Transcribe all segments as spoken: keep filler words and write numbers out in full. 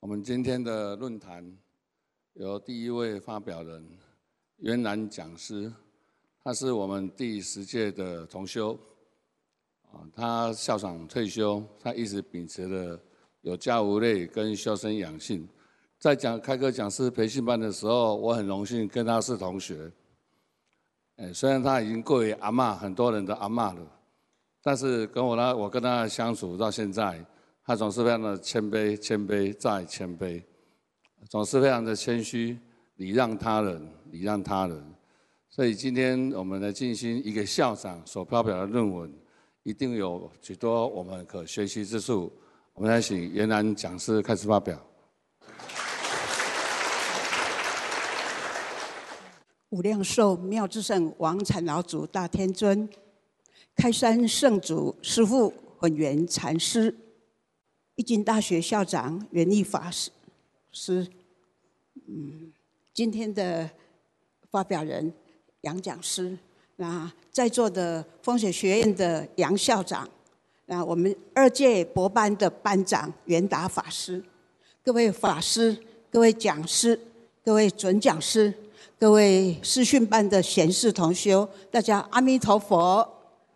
我们今天的论坛由第一位发表人袁然讲师，他是我们第十届的同修，啊，他校长退休，他一直秉持了有教无类跟修身养性。在讲开课讲师培训班的时候，我很荣幸跟他是同学。哎，虽然他已经过于阿嬷，很多人的阿嬷了，但是跟我呢，我跟他相处到现在。他总是非常的谦卑，谦卑再谦卑，总是非常的谦虚，礼让他人，礼让他人。所以今天我们来进行一个校长所发表的论文，一定有许多我们可学习之处。我们来请袁然讲师开始发表。 无量寿妙智圣王禅老祖大天尊，开山圣祖师父本源禅师。一经大学校长圆义法师，嗯，今天的发表人杨讲师，那在座的风水学院的杨校长，那我们二届博班的班长袁达法师，各位法师、各位讲师、各位准讲师、各位视讯班的贤士同修，大家阿弥陀佛。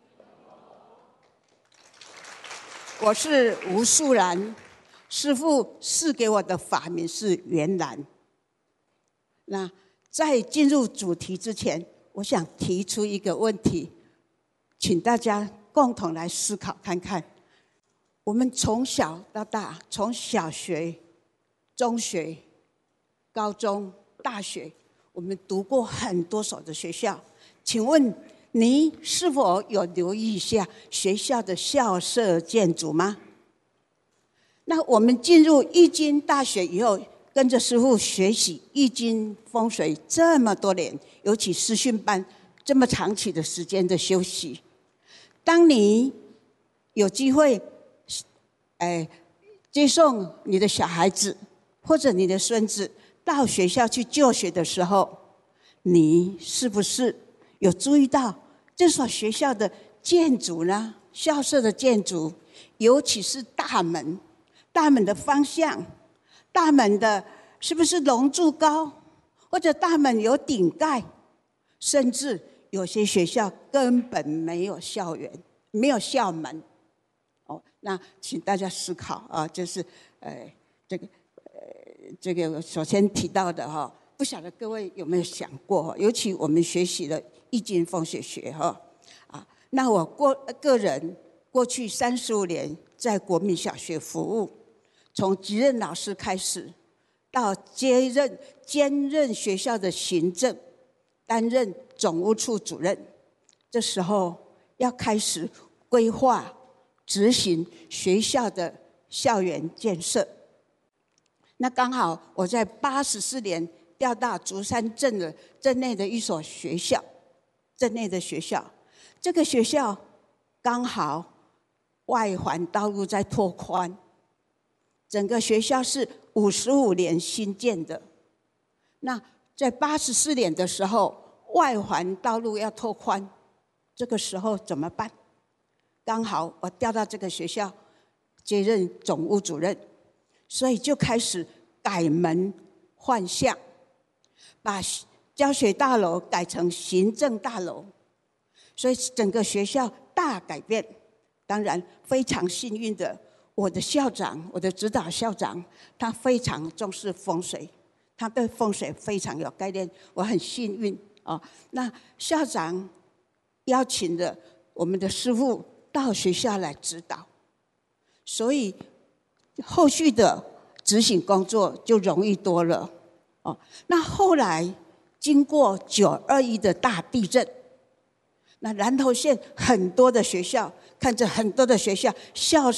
我是吴素然，师父赐给我的法名是圆然。那在进入主题之前，我想提出一个问题，请大家共同来思考看看。我们从小到大，从小学、中学、高中、大学，我们读过很多所的学校，请问你是否有留意一下学校的校舍建筑吗？那我们进入易经大学以后，跟着师父学习易经风水这么多年，尤其师训班这么长期的时间的休息，当你有机会，哎，接送你的小孩子或者你的孙子到学校去就学的时候，你是不是有注意到这所学校的建筑呢？校舍的建筑，尤其是大门，大门的方向，大门的是不是龙柱高，或者大门有顶盖，甚至有些学校根本没有校园，没有校门。哦，那请大家思考啊，就是呃这个呃这个首先提到的哈，不晓得各位有没有想过，尤其我们学习了易经风水学哈啊，那我过个人过去三十五年在国民小学服务，从级任老师开始，到接任兼任学校的行政，担任总务处主任，这时候要开始规划执行学校的校园建设。那刚好我在八十四年调到竹山镇的镇内的一所学校，镇内的学校，这个学校刚好外环道路在拓宽，整个学校是五十五年新建的。那在八十四年的时候，外环道路要拓宽，这个时候怎么办？刚好我调到这个学校接任总务主任，所以就开始改门换向，把教学大楼改成行政大楼，所以整个学校大改变。当然非常幸运的，我的校长，我的指导校长，他非常重视风水，他对风水非常有概念，我很幸运哦。那校长邀请了我们的师父到学校来指导，所以后续的执行工作就容易多了哦。那后来经过九二一的大地震，那南投县很多的学校，看着很多的学校校